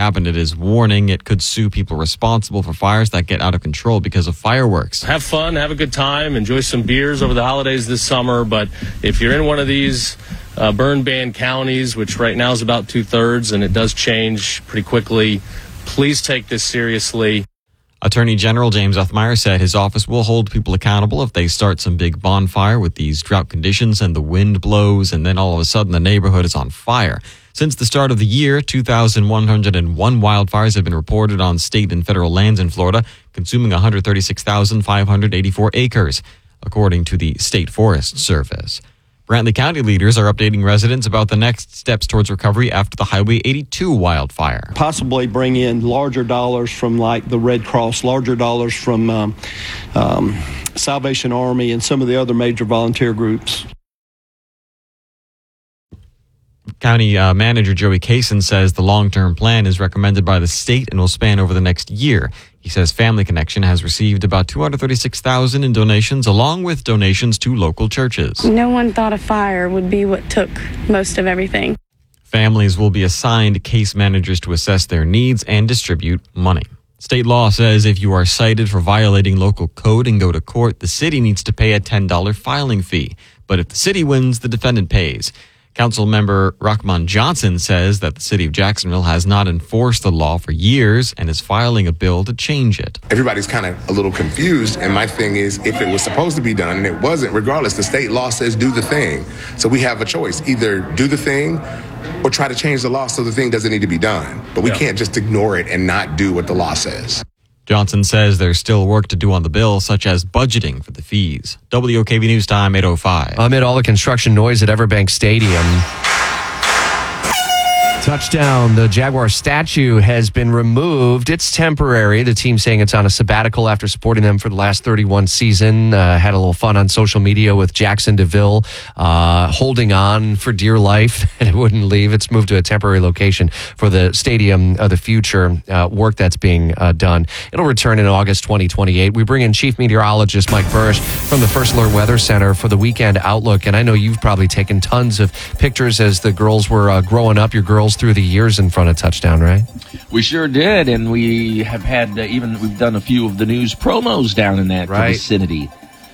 cabinet is warning it could sue people responsible for fires that get out of control because of fireworks. Have fun, have a good time, enjoy some beers over the holidays this summer. But if you're in one of these burn-ban counties, which right now is about 2/3, and it does change pretty quickly, please take this seriously. Attorney General James Othmeyer said his office will hold people accountable if they start some big bonfire with these drought conditions and the wind blows and then all of a sudden the neighborhood is on fire. Since the start of the year, 2,101 wildfires have been reported on state and federal lands in Florida, consuming 136,584 acres, according to the State Forest Service. Brantley County leaders are updating residents about the next steps towards recovery after the Highway 82 wildfire. Possibly bring in larger dollars from like the Red Cross, larger dollars from Salvation Army and some of the other major volunteer groups. County Manager Joey Kaysen says the long-term plan is recommended by the state and will span over the next year. He says Family Connection has received about $236,000 in donations, along with donations to local churches. No one thought a fire would be what took most of everything. Families will be assigned case managers to assess their needs and distribute money. State law says if you are cited for violating local code and go to court, the city needs to pay a $10 filing fee. But if the city wins, the defendant pays. Council member Rahman Johnson says that the city of Jacksonville has not enforced the law for years and is filing a bill to change it. Everybody's kind of a little confused, and my thing is, if it was supposed to be done and it wasn't, regardless, the state law says do the thing. So we have a choice, either do the thing or try to change the law so the thing doesn't need to be done. But we can't just ignore it and not do what the law says. Johnson says there's still work to do on the bill, such as budgeting for the fees. WOKV News Time, 8:05. Amid all the construction noise at Everbank Stadium, touchdown. The Jaguar statue has been removed. It's temporary. The team saying it's on a sabbatical after supporting them for the last 31 season. Had a little fun on social media with Jackson DeVille holding on for dear life, and it wouldn't leave. It's moved to a temporary location for the Stadium of the Future work that's being done. It'll return in August 2028. We bring in Chief Meteorologist Mike Burrish from the First Alert Weather Center for the weekend outlook. And I know you've probably taken tons of pictures as the girls were growing up, your girls through the years in front of touchdown, right? We sure did, and we have had we've done a few of the news promos down in that vicinity.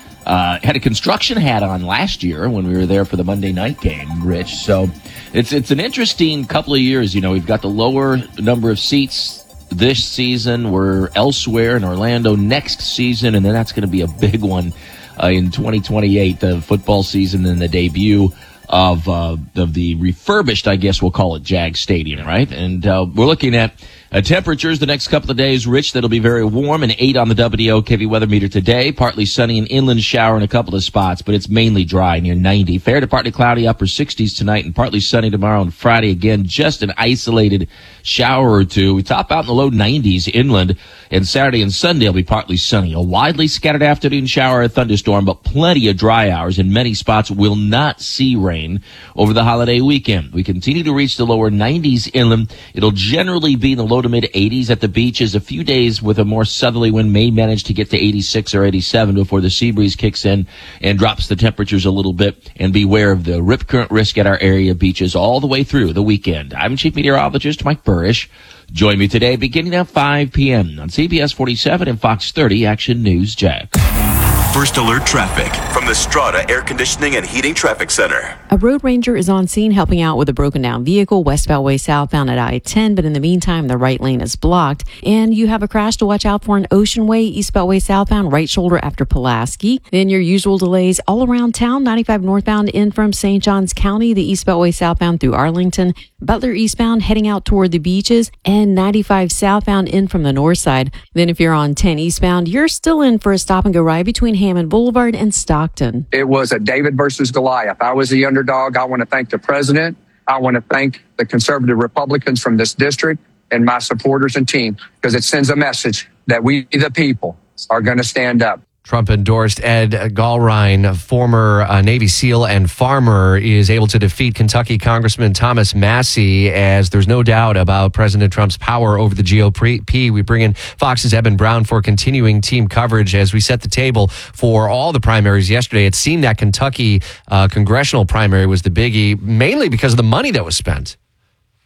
Had a construction hat on last year when we were there for the Monday night game, Rich. So it's an interesting couple of years. You know, we've got the lower number of seats this season. We're elsewhere in Orlando next season, and then that's going to be a big one in 2028, the football season and the debut of the refurbished, I guess we'll call it, Jag Stadium, right? And we're looking at temperatures the next couple of days, Rich, that'll be very warm, and 8 on the WOKV weather meter today. Partly sunny and inland shower in a couple of spots, but it's mainly dry near 90. Fair to partly cloudy, upper 60s tonight, and partly sunny tomorrow and Friday. Again, just an isolated shower or two. We top out in the low 90s inland, and Saturday and Sunday will be partly sunny. A widely scattered afternoon shower or thunderstorm, but plenty of dry hours, and many spots will not see rain over the holiday weekend. We continue to reach the lower 90s inland. It'll generally be in the low to mid 80s at the beaches. A few days with a more southerly wind may manage to get to 86 or 87 before the sea breeze kicks in and drops the temperatures a little bit. And beware of the rip current risk at our area beaches all the way through the weekend. I'm Chief Meteorologist Mike Burrish. Join me today beginning at 5 p.m. on CBS 47 and Fox 30 Action News Jack. First Alert Traffic from the Strata Air Conditioning and Heating Traffic Center. A road ranger is on scene helping out with a broken down vehicle westbound way southbound at I-10, but in the meantime, the right lane is blocked. And you have a crash to watch out for in Ocean Way, eastbound way southbound, right shoulder after Pulaski. Then your usual delays all around town, 95 northbound in from St. Johns County, the eastbound way southbound through Arlington, Butler eastbound heading out toward the beaches, and 95 southbound in from the north side. Then if you're on 10 eastbound, you're still in for a stop and go ride between Hammond Boulevard and Stockton. It was a David versus Goliath. I was the underdog. I want to thank the president. I want to thank the conservative Republicans from this district and my supporters and team, because it sends a message that we, the people, are going to stand up. Trump endorsed Ed Gallrein, former Navy SEAL and farmer, is able to defeat Kentucky Congressman Thomas Massie, as there's no doubt about President Trump's power over the GOP. We bring in Fox's Eben Brown for continuing team coverage as we set the table for all the primaries yesterday. It seemed that Kentucky congressional primary was the biggie, mainly because of the money that was spent.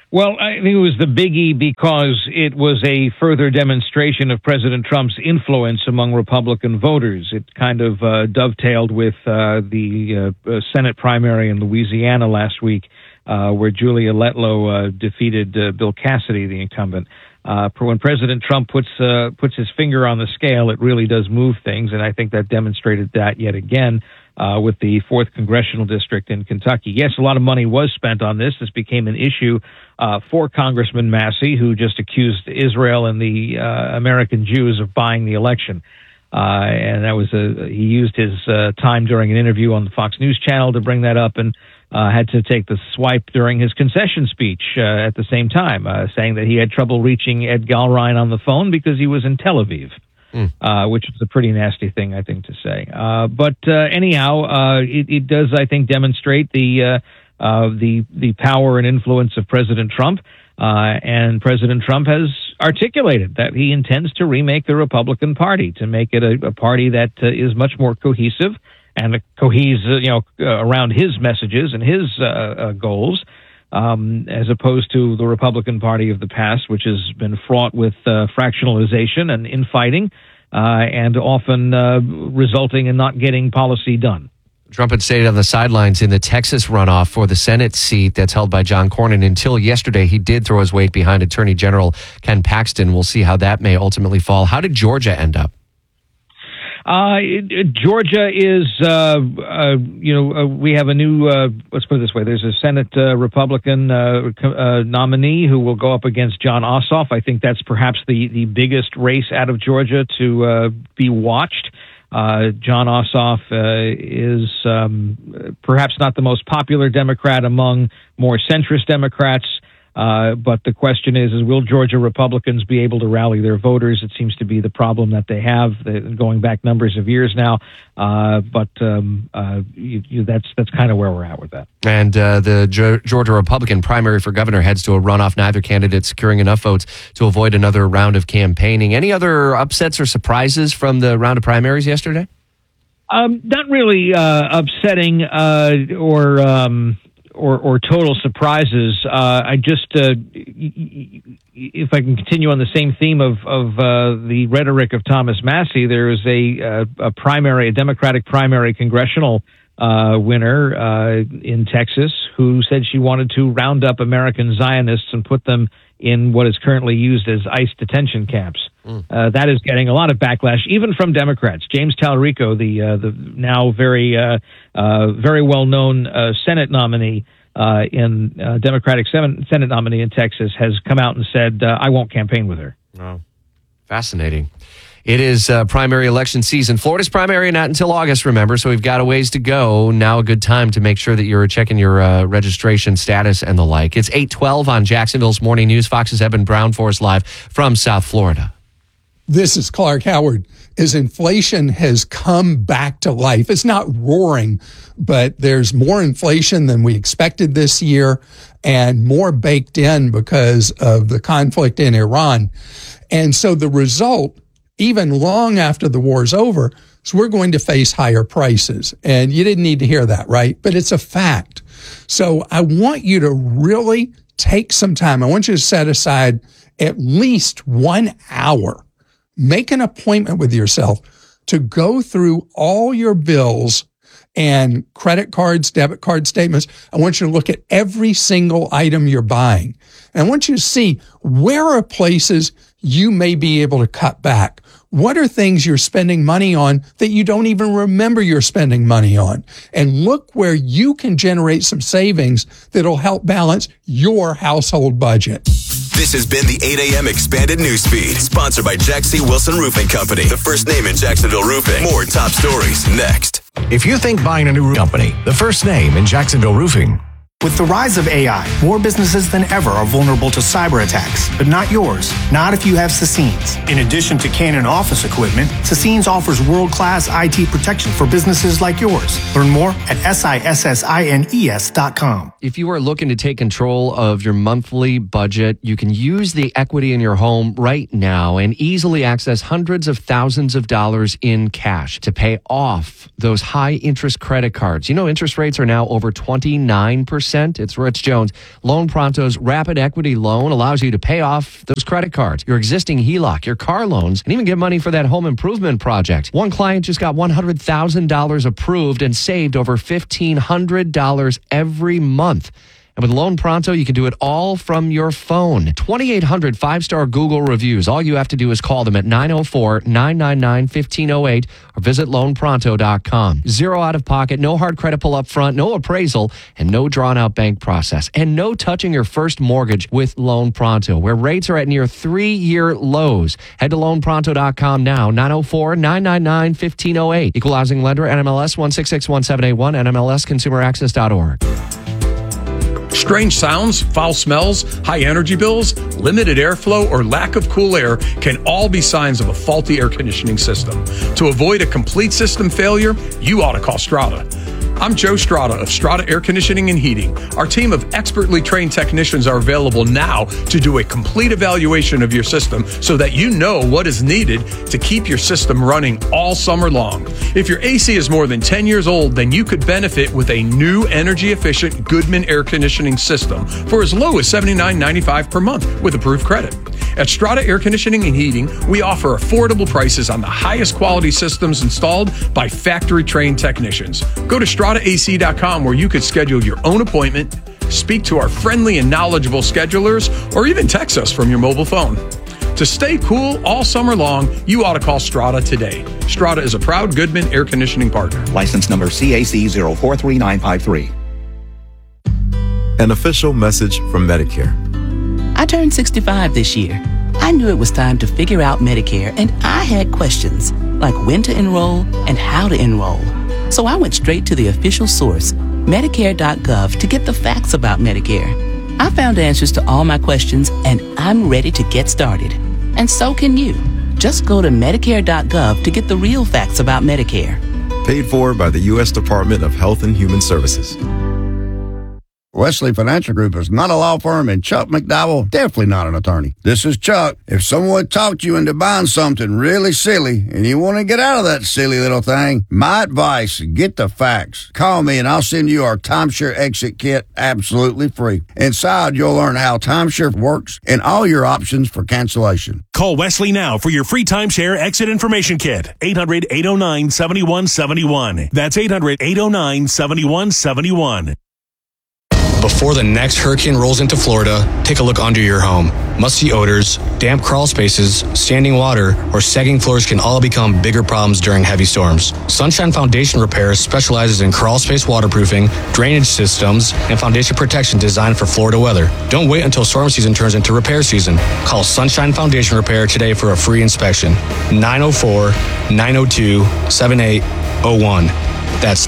Well, I think it was the biggie because it was a further demonstration of President Trump's influence among Republican voters. It kind of dovetailed with the Senate primary in Louisiana last week, where Julia Letlow defeated Bill Cassidy, the incumbent. When President Trump puts his finger on the scale, it really does move things, and I think that demonstrated that yet again with the 4th Congressional District in Kentucky. Yes, a lot of money was spent on this. This became an issue for Congressman Massey, who just accused Israel and the American Jews of buying the election. And that was he used his time during an interview on the Fox News channel to bring that up, and had to take the swipe during his concession speech at the same time, saying that he had trouble reaching Ed Galrein on the phone because he was in Tel Aviv, which is a pretty nasty thing, I think, to say. But anyhow, it does, I think, demonstrate the power and influence of President Trump. And President Trump has articulated that he intends to remake the Republican Party, to make it a party that is much more cohesive and around his messages and his goals, as opposed to the Republican Party of the past, which has been fraught with fractionalization and infighting, and often resulting in not getting policy done. Trump had stayed on the sidelines in the Texas runoff for the Senate seat that's held by John Cornyn. Until yesterday, he did throw his weight behind Attorney General Ken Paxton. We'll see how that may ultimately fall. How did Georgia end up? Georgia is, we have a new, let's put it this way, there's a Senate Republican nominee who will go up against Jon Ossoff. I think that's perhaps the biggest race out of Georgia to be watched. Jon Ossoff is perhaps not the most popular Democrat among more centrist Democrats. But the question is will Georgia Republicans be able to rally their voters? It seems to be the problem that they have, going back numbers of years now. But that's kind of where we're at with that. And the Georgia Republican primary for governor heads to a runoff, neither candidate securing enough votes to avoid another round of campaigning. Any other upsets or surprises from the round of primaries yesterday? Not really upsetting or total surprises. I just, if I can continue on the same theme of the rhetoric of Thomas Massey, there is a Democratic primary congressional winner in Texas who said she wanted to round up American Zionists and put them in what is currently used as ICE detention camps. That is getting a lot of backlash, even from Democrats. James Talarico, the now very well-known Senate nominee Democratic Senate nominee in Texas, has come out and said, I won't campaign with her. Oh, fascinating. It is primary election season. Florida's primary not until August, remember, so we've got a ways to go. Now a good time to make sure that you're checking your registration status and the like. It's 8:12 on Jacksonville's Morning News. Fox's Evan Brown for us live from South Florida. This is Clark Howard. As inflation has come back to life, it's not roaring, but there's more inflation than we expected this year and more baked in because of the conflict in Iran. And so the result, even long after the war's over, is we're going to face higher prices. And you didn't need to hear that, right? But it's a fact. So I want you to really take some time. I want you to set aside at least 1 hour. Make an appointment with yourself to go through all your bills and credit cards, debit card statements. I want you to look at every single item you're buying. And I want you to see where are places you may be able to cut back. What are things you're spending money on that you don't even remember you're spending money on? And look where you can generate some savings that'll help balance your household budget. This has been the 8 a.m. Expanded Newsfeed, sponsored by Jack C. Wilson Roofing Company, the first name in Jacksonville roofing. More top stories next. If you think buying a new company, the first name in Jacksonville roofing. With the rise of AI, more businesses than ever are vulnerable to cyber attacks, but not yours. Not if you have Sassines. In addition to Canon office equipment, Sassines offers world-class IT protection for businesses like yours. Learn more at SISSINES.com. If you are looking to take control of your monthly budget, you can use the equity in your home right now and easily access hundreds of thousands of dollars in cash to pay off those high-interest credit cards. You know, interest rates are now over 29%. It's Rich Jones. Loan Pronto's Rapid Equity Loan allows you to pay off those credit cards, your existing HELOC, your car loans, and even get money for that home improvement project. One client just got $100,000 approved and saved over $1,500 every month. And with Loan Pronto, you can do it all from your phone. 2,800 five-star Google reviews. All you have to do is call them at 904-999-1508 or visit loanpronto.com. Zero out of pocket, no hard credit pull up front, no appraisal, and no drawn-out bank process. And no touching your first mortgage with Loan Pronto, where rates are at near 3-year lows. Head to loanpronto.com now, 904-999-1508. Equal housing lender, NMLS 1661781, NMLSconsumeraccess.org. Strange sounds, foul smells, high energy bills, limited airflow, or lack of cool air can all be signs of a faulty air conditioning system. To avoid a complete system failure, you ought to call Strata. I'm Joe Strata of Strata Air Conditioning and Heating. Our team of expertly trained technicians are available now to do a complete evaluation of your system so that you know what is needed to keep your system running all summer long. If your AC is more than 10 years old, then you could benefit with a new energy-efficient Goodman air conditioning system for as low as $79.95 per month with approved credit. At Strata Air Conditioning and Heating, we offer affordable prices on the highest quality systems installed by factory-trained technicians. Go to StrataAC.com where you could schedule your own appointment, speak to our friendly and knowledgeable schedulers, or even text us from your mobile phone. To stay cool all summer long, you ought to call Strata today. Strata is a proud Goodman air conditioning partner. License number CAC 043953. An official message from Medicare. I turned 65 this year. I knew it was time to figure out Medicare, and I had questions, like when to enroll and how to enroll. So I went straight to the official source, Medicare.gov, to get the facts about Medicare. I found answers to all my questions, and I'm ready to get started. And so can you. Just go to Medicare.gov to get the real facts about Medicare. Paid for by the U.S. Department of Health and Human Services. Wesley Financial Group is not a law firm, and Chuck McDowell definitely not an attorney. This is Chuck. If someone talked you into buying something really silly and you want to get out of that silly little thing, my advice, get the facts. Call me and I'll send you our timeshare exit kit absolutely free. Inside, you'll learn how timeshare works and all your options for cancellation. Call Wesley now for your free timeshare exit information kit. 800-809-7171. That's 800-809-7171. Before the next hurricane rolls into Florida, take a look under your home. Musty odors, damp crawl spaces, standing water, or sagging floors can all become bigger problems during heavy storms. Sunshine Foundation Repair specializes in crawl space waterproofing, drainage systems, and foundation protection designed for Florida weather. Don't wait until storm season turns into repair season. Call Sunshine Foundation Repair today for a free inspection. 904-902-7801. That's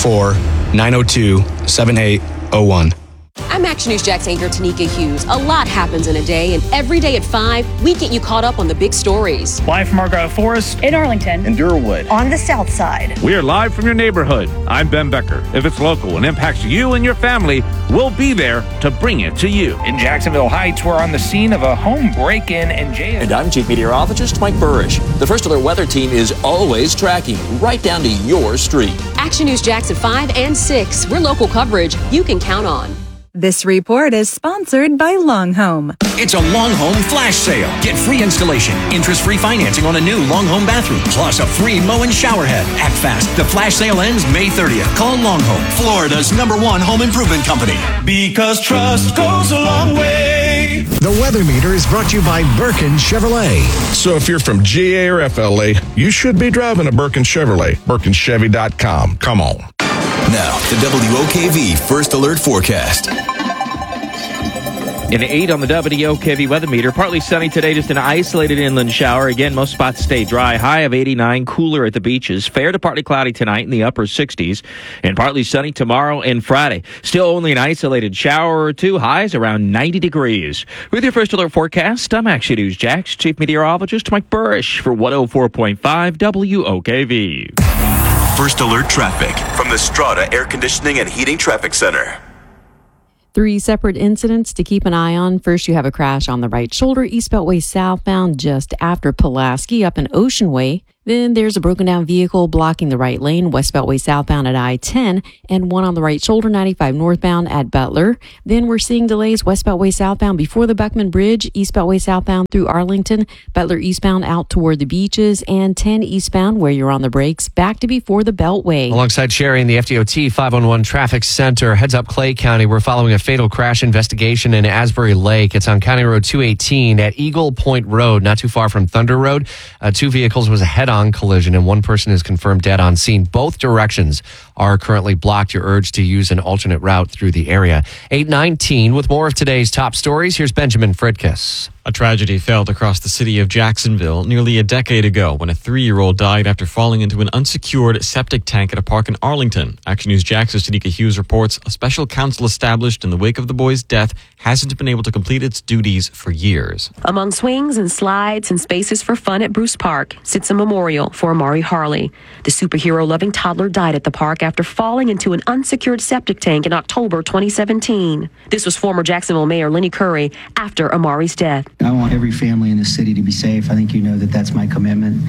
904-902-7801. I'm Action News Jack's anchor, Tanika Hughes. A lot happens in a day, and every day at 5, we get you caught up on the big stories. Live from Argyle Forest, in Arlington, in Durwood, on the south side. We are live from your neighborhood. I'm Ben Becker. If it's local and impacts you and your family, we'll be there to bring it to you. In Jacksonville Heights, we're on the scene of a home break-in and jail. And I'm Chief Meteorologist Mike Burrish. The First Alert Weather Team is always tracking right down to your street. Action News Jax at 5 and 6. We're local coverage you can count on. This report is sponsored by Long Home. It's a Long Home flash sale. Get free installation, interest-free financing on a new Long Home bathroom, plus a free Moen shower head. Act fast. The flash sale ends May 30th. Call Long Home, Florida's #1 home improvement company. Because trust goes a long way. The Weather Meter is brought to you by Birkin Chevrolet. So if you're from GA or FLA, you should be driving a Birkin Chevrolet. BirkinChevy.com. Come on. Now, the WOKV First Alert Forecast. An 8 on the WOKV weather meter. Partly sunny today, just an isolated inland shower. Again, most spots stay dry. High of 89, cooler at the beaches. Fair to partly cloudy tonight in the upper 60s. And partly sunny tomorrow and Friday. Still only an isolated shower or two. Highs around 90 degrees. With your first alert forecast, I'm Action News Jax Chief Meteorologist Mike Burrish for 104.5 WOKV. First alert traffic from the Strata Air Conditioning and Heating Traffic Center. 3 separate incidents to keep an eye on. First, you have a crash on the right shoulder, East Beltway southbound, just after Pulaski up in Ocean Way. Then there's a broken down vehicle blocking the right lane, West Beltway southbound at I-10, and one on the right shoulder, 95 northbound at Butler. Then we're seeing delays West Beltway southbound before the Beckman Bridge, East Beltway southbound through Arlington, Butler eastbound out toward the beaches, and 10 eastbound where you're on the brakes, back to before the Beltway. Alongside Sherry in the FDOT 511 Traffic Center, heads up Clay County. We're following a fatal crash investigation in Asbury Lake. It's on County Road 218 at Eagle Point Road, not too far from Thunder Road. 2 vehicles was a head-on collision, and one person is confirmed dead on scene. Both directions are currently blocked. You're urged to use an alternate route through the area. 8:19 with more of today's top stories. Here's Benjamin Fridkiss. A tragedy felt across the city of Jacksonville nearly a decade ago when a 3-year-old died after falling into an unsecured septic tank at a park in Arlington. Action News Jax's Tanika Hughes reports a special council established in the wake of the boy's death hasn't been able to complete its duties for years. Among swings and slides and spaces for fun at Bruce Park sits a memorial for Amari Harley. The superhero-loving toddler died at the park after falling into an unsecured septic tank in October 2017. This was former Jacksonville Mayor Lenny Curry after Amari's death. I want every family in this city to be safe. I think you know that that's my commitment.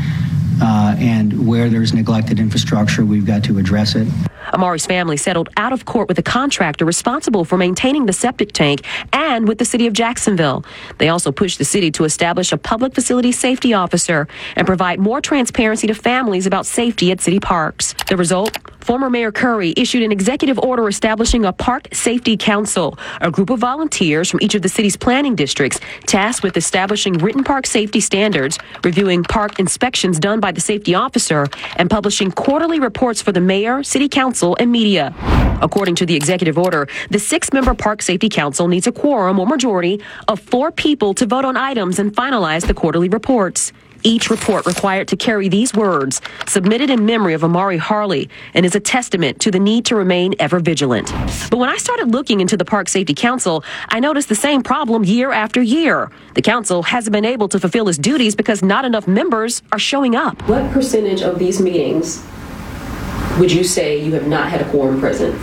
And where there's neglected infrastructure, we've got to address it. Amari's family settled out of court with a contractor responsible for maintaining the septic tank and with the city of Jacksonville. They also pushed the city to establish a public facility safety officer and provide more transparency to families about safety at city parks. The result? Former Mayor Curry issued an executive order establishing a Park Safety Council, a group of volunteers from each of the city's planning districts tasked with establishing written park safety standards, reviewing park inspections done by the safety officer, and publishing quarterly reports for the mayor, city council, and media. According to the executive order, the 6-member Park Safety Council needs a quorum or majority of 4 people to vote on items and finalize the quarterly reports. Each report required to carry these words, submitted in memory of Amari Harley, and is a testament to the need to remain ever vigilant. But when I started looking into the Park Safety Council, I noticed the same problem year after year. The council hasn't been able to fulfill its duties because not enough members are showing up. What percentage of these meetings would you say you have not had a quorum present?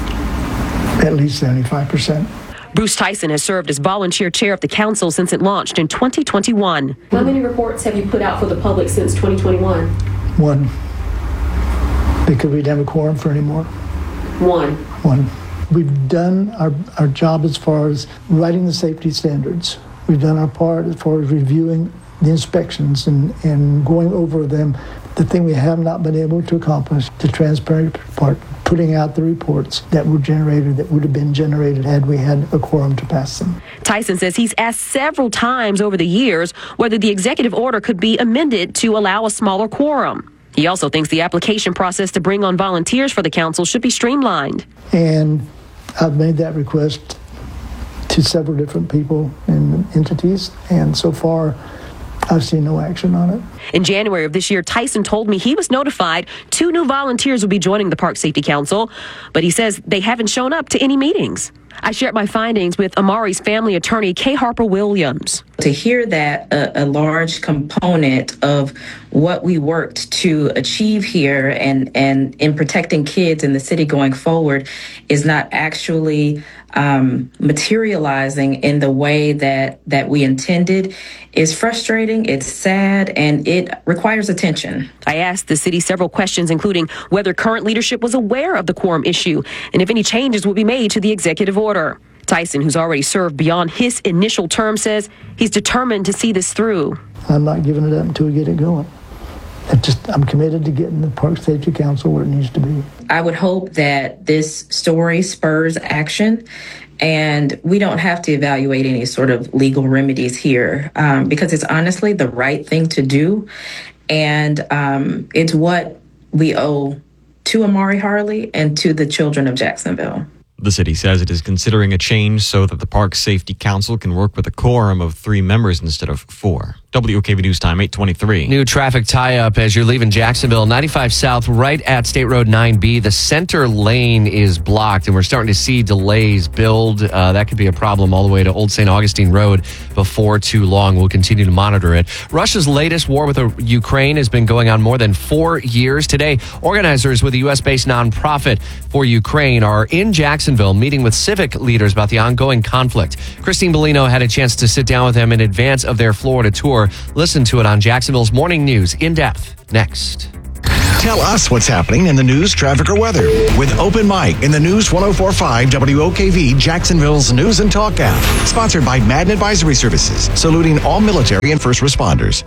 At least 75%. Bruce Tyson has served as volunteer chair of the council since it launched in 2021. How many reports have you put out for the public since 2021? 1. Because we didn't have a quorum for any more. 1. We've done our job as far as writing the safety standards. We've done our part as far as reviewing the inspections and going over them. The thing we have not been able to accomplish, the transparent part, putting out the reports that were generated, that would have been generated had we had a quorum to pass them. Tyson says he's asked several times over the years whether the executive order could be amended to allow a smaller quorum. He also thinks the application process to bring on volunteers for the council should be streamlined. And I've made that request to several different people and entities, and so far I've seen no action on it. In January of this year, Tyson told me he was notified 2 new volunteers would be joining the Park Safety Council, but he says they haven't shown up to any meetings. I shared my findings with Amari's family attorney, Kay Harper Williams. To hear that a large component of what we worked to achieve here and in protecting kids in the city going forward is not actually materializing in the way that we intended is frustrating, it's sad, and it requires attention. I asked the city several questions, including whether current leadership was aware of the quorum issue and if any changes would be made to the executive order. Tyson, who's already served beyond his initial term, says he's determined to see this through. I'm not giving it up until we get it going. I'm committed to getting the Park Safety Council where it needs to be. I would hope that this story spurs action and we don't have to evaluate any sort of legal remedies here because it's honestly the right thing to do. And it's what we owe to Amari Harley and to the children of Jacksonville. The city says it is considering a change so that the Park Safety Council can work with a quorum of 3 members instead of 4. WOKV News Time, 8:23. New traffic tie-up as you're leaving Jacksonville. 95 South, right at State Road 9B. The center lane is blocked, and we're starting to see delays build. That could be a problem all the way to Old St. Augustine Road before too long. We'll continue to monitor it. Russia's latest war with Ukraine has been going on more than 4 years. Today, organizers with a U.S.-based nonprofit for Ukraine are in Jacksonville meeting with civic leaders about the ongoing conflict. Christine Bellino had a chance to sit down with them in advance of their Florida tour. Listen to it on Jacksonville's Morning News in depth next. Tell us what's happening in the news, traffic, or weather with Open Mic in the News 104.5 WOKV Jacksonville's News and Talk app. Sponsored by Madden Advisory Services, saluting all military and first responders.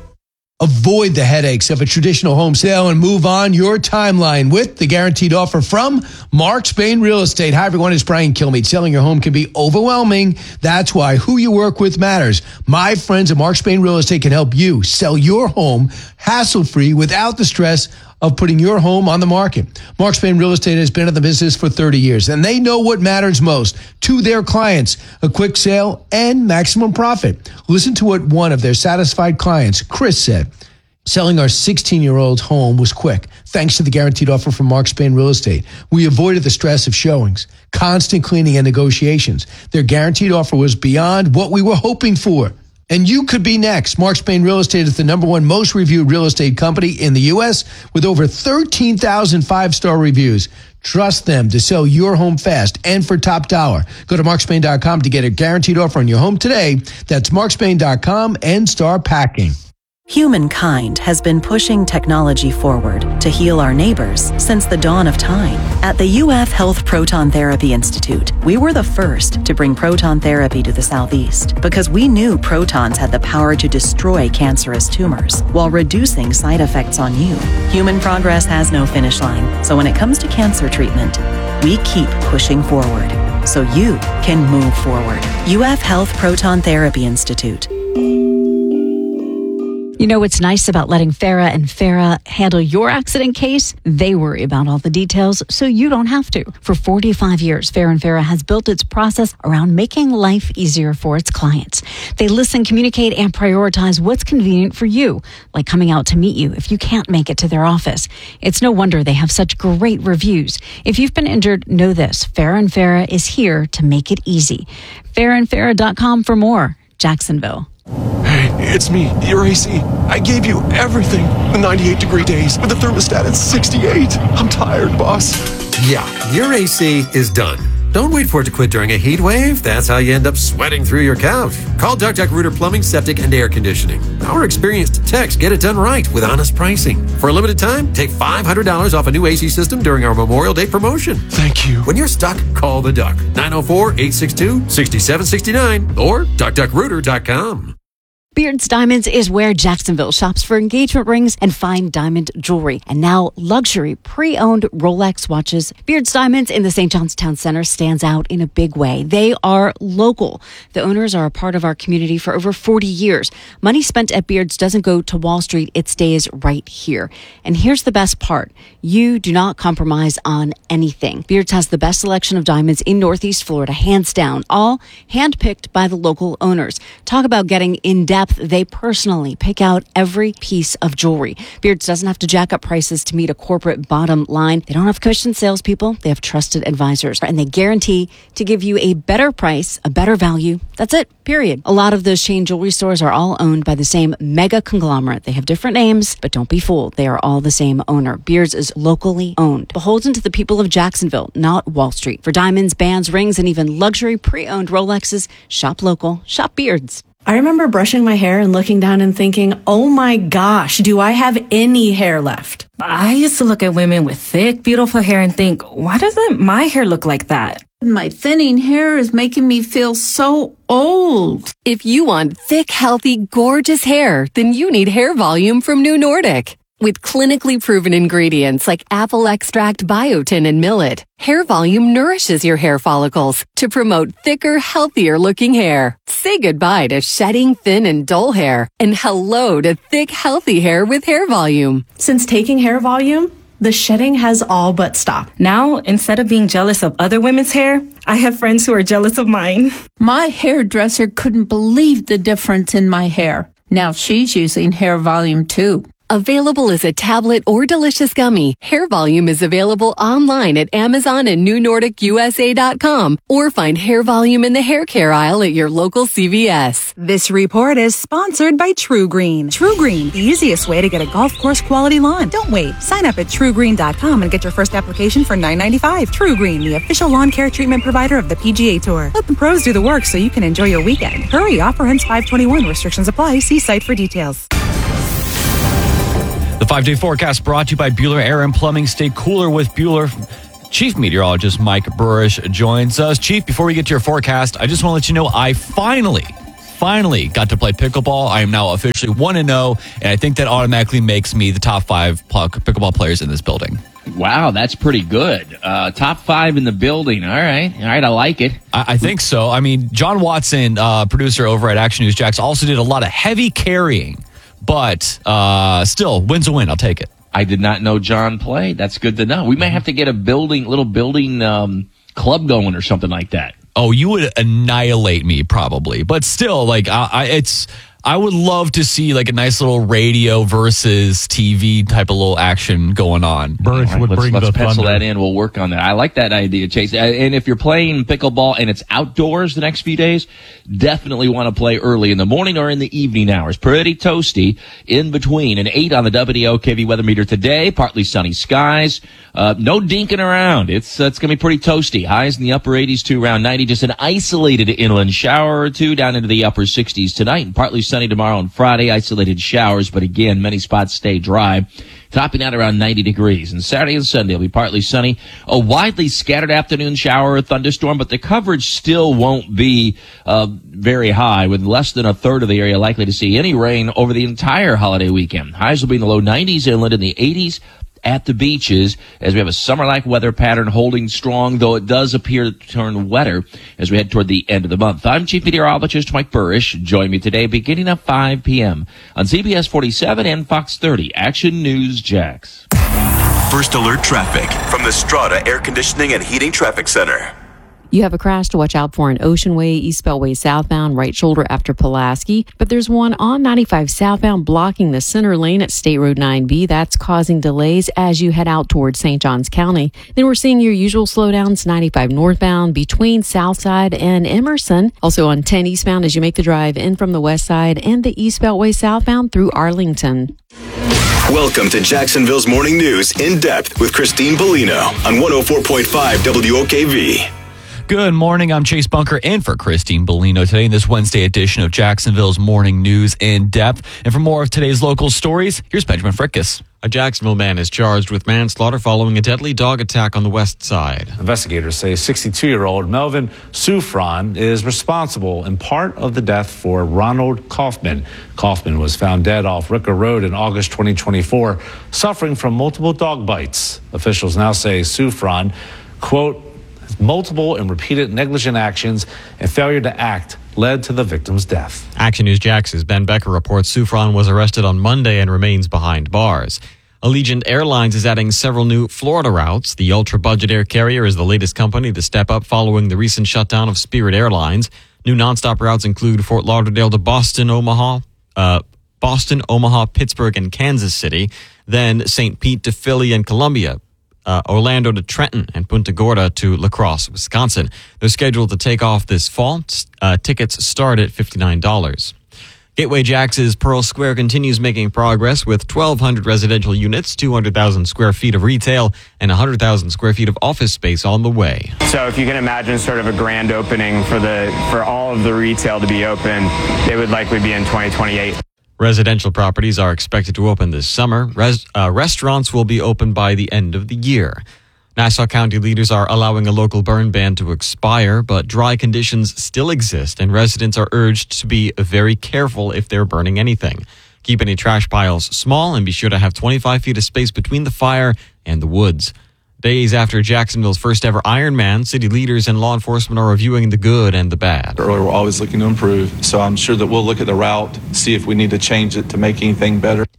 Avoid the headaches of a traditional home sale and move on your timeline with the guaranteed offer from Mark Spain Real Estate. Hi, everyone. It's Brian Kilmeade. Selling your home can be overwhelming. That's why who you work with matters. My friends at Mark Spain Real Estate can help you sell your home hassle-free without the stress of putting your home on the market. Mark Spain Real Estate has been in the business for 30 years, and they know what matters most to their clients, a quick sale and maximum profit. Listen to what one of their satisfied clients, Chris, said. Selling our 16-year-old home was quick, thanks to the guaranteed offer from Mark Spain Real Estate. We avoided the stress of showings, constant cleaning, and negotiations. Their guaranteed offer was beyond what we were hoping for. And you could be next. Mark Spain Real Estate is the #1 most reviewed real estate company in the U.S. with over 13,000 five-star reviews. Trust them to sell your home fast and for top dollar. Go to markspain.com to get a guaranteed offer on your home today. That's markspain.com and start packing. Humankind has been pushing technology forward to heal our neighbors since the dawn of time. At the UF Health Proton Therapy Institute, we were the first to bring proton therapy to the Southeast because we knew protons had the power to destroy cancerous tumors while reducing side effects on you. Human progress has no finish line, so when it comes to cancer treatment, we keep pushing forward so you can move forward. UF Health Proton Therapy Institute. You know what's nice about letting Farah and Farah handle your accident case? They worry about all the details, so you don't have to. For 45 years, Farah and Farah has built its process around making life easier for its clients. They listen, communicate, and prioritize what's convenient for you, like coming out to meet you if you can't make it to their office. It's no wonder they have such great reviews. If you've been injured, know this. Farah and Farah is here to make it easy. FarahandFarah.com for more. Jacksonville. Hey, it's me, your AC. I gave you everything. The 98-degree days with the thermostat at 68. I'm tired, boss. Yeah, your AC is done. Don't wait for it to quit during a heat wave. That's how you end up sweating through your couch. Call Duck Duck Rooter Plumbing, Septic, and Air Conditioning. Our experienced techs get it done right with honest pricing. For a limited time, take $500 off a new AC system during our Memorial Day promotion. Thank you. When you're stuck, call the Duck. 904-862-6769 or duckduckrooter.com. Beards Diamonds is where Jacksonville shops for engagement rings and fine diamond jewelry. And now luxury pre-owned Rolex watches. Beards Diamonds in the St. John's Town Center stands out in a big way. They are local. The owners are a part of our community for over 40 years. Money spent at Beards doesn't go to Wall Street. It stays right here. And here's the best part. You do not compromise on anything. Beards has the best selection of diamonds in Northeast Florida, hands down. All handpicked by the local owners. Talk about getting in-depth. They personally pick out every piece of jewelry. Beards doesn't have to jack up prices to meet a corporate bottom line. They don't have commissioned salespeople. They have trusted advisors, and they guarantee to give you a better price, a better value. That's it, period. A lot of those chain jewelry stores are all owned by the same mega conglomerate. They have different names, but don't be fooled. They are all the same owner. Beards is locally owned. Beholden to the people of Jacksonville, not Wall Street. For diamonds, bands, rings, and even luxury pre-owned Rolexes, shop local, shop Beards. I remember brushing my hair and looking down and thinking, oh my gosh, do I have any hair left? I used to look at women with thick, beautiful hair and think, why doesn't my hair look like that? My thinning hair is making me feel so old. If you want thick, healthy, gorgeous hair, then you need Hair Volume from New Nordic. With clinically proven ingredients like apple extract, biotin, and millet, Hair Volume nourishes your hair follicles to promote thicker, healthier looking hair. Say goodbye to shedding, thin, and dull hair, and hello to thick, healthy hair with Hair Volume. Since taking Hair Volume, The shedding has all but stopped. Now, instead of being jealous of other women's hair, I have friends who are jealous of mine. My hairdresser couldn't believe the difference in my hair. Now she's using Hair Volume too. Available as a tablet or delicious gummy, Hair Volume is available online at Amazon and NewNordicUSA.com, or find Hair Volume in the hair care aisle at your local CVS. This report is sponsored by True Green. True Green, the easiest way to get a golf course quality lawn. Don't wait. Sign up at TrueGreen.com and get your first application for $9.95. True Green, the official lawn care treatment provider of the PGA Tour. Let the pros do the work so you can enjoy your weekend. Hurry, offer ends 5/21. Restrictions apply. See site for details. The 5-day forecast brought to you by Bueller Air and Plumbing. Stay cooler with Bueller. Chief Meteorologist Mike Burrish joins us. Chief, before we get to your forecast, I just want to let you know I finally got to play pickleball. I am now officially 1-0, and I think that automatically makes me the top 5 pickleball players in this building. Wow, that's pretty good. Top 5 in the building. All right, I like it. I think so. I mean, John Watson, producer over at Action News Jax, also did a lot of heavy carrying. But still, win's a win. I'll take it. I did not know John played. That's good to know. We may have to get a little building club going or something like that. Oh, you would annihilate me probably. But still, like, I would love to see like a nice little radio versus TV type of little action going on. Let's pencil that in. We'll work on that. I like that idea, Chase. And if you're playing pickleball and it's outdoors the next few days, definitely want to play early in the morning or in the evening hours. Pretty toasty in between. An 8 on the WOKV weather meter today. Partly sunny skies. No dinking around. It's going to be pretty toasty. Highs in the upper 80s to around 90. Just an isolated inland shower or two down into the upper 60s tonight, and partly sunny tomorrow and Friday. Isolated showers, but again, many spots stay dry. Topping out around 90 degrees. And Saturday and Sunday will be partly sunny. A widely scattered afternoon shower or thunderstorm, but the coverage still won't be very high, with less than a third of the area likely to see any rain over the entire holiday weekend. Highs will be in the low 90s inland and the 80s at the beaches, as we have a summer-like weather pattern holding strong, though it does appear to turn wetter as we head toward the end of the month. I'm Chief Meteorologist Mike Burrish. Join me today beginning at 5 p.m. on CBS 47 and Fox 30. Action News Jax. First alert traffic from the Strata Air Conditioning and Heating Traffic Center. You have a crash to watch out for in Ocean Way, East Beltway southbound, right shoulder after Pulaski. But there's one on 95 southbound blocking the center lane at State Road 9B. That's causing delays as you head out towards St. Johns County. Then we're seeing your usual slowdowns, 95 northbound between Southside and Emerson. Also on 10 eastbound as you make the drive in from the west side, and the East Beltway southbound through Arlington. Welcome to Jacksonville's Morning News in depth with Christine Bellino on 104.5 WOKV. Good morning. I'm Chase Bunker in for Christine Bellino today in this Wednesday edition of Jacksonville's Morning News in Depth. And for more of today's local stories, here's Benjamin Frickus. A Jacksonville man is charged with manslaughter following a deadly dog attack on the west side. Investigators say 62-year-old Melvin Soufran is responsible in part of the death for Ronald Kaufman. Kaufman was found dead off Ricker Road in August 2024, suffering from multiple dog bites. Officials now say Soufran, quote, multiple and repeated negligent actions and failure to act led to the victim's death. Action News Jax's Ben Becker reports Soufran was arrested on Monday and remains behind bars. Allegiant Airlines is adding several new Florida routes. The ultra-budget air carrier is the latest company to step up following the recent shutdown of Spirit Airlines. New nonstop routes include Fort Lauderdale to Boston, Omaha, Pittsburgh, and Kansas City, then St. Pete to Philly and Columbia, Orlando to Trenton, and Punta Gorda to La Crosse, Wisconsin. They're scheduled to take off this fall. Tickets start at $59. Gateway Jax's Pearl Square continues making progress with 1,200 residential units, 200,000 square feet of retail, and 100,000 square feet of office space on the way. So if you can imagine sort of a grand opening for all of the retail to be open, it would likely be in 2028. Residential properties are expected to open this summer. Restaurants will be open by the end of the year. Nassau County leaders are allowing a local burn ban to expire, but dry conditions still exist, and residents are urged to be very careful if they're burning anything. Keep any trash piles small and be sure to have 25 feet of space between the fire and the woods. Days after Jacksonville's first ever Ironman, city leaders and law enforcement are reviewing the good and the bad. We're always looking to improve, so I'm sure that we'll look at the route, see if we need to change it to make anything better.